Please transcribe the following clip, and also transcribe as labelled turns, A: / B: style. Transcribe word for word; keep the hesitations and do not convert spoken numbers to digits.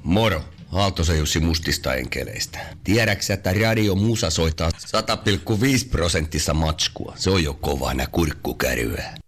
A: Moro. Aaltosen Jussi Mustista enkeleistä. Tiedäksä, että Radio Musa soittaa sata pilkku viisi prosenttissa matskua? Se on jo kovana kurkkukäryä.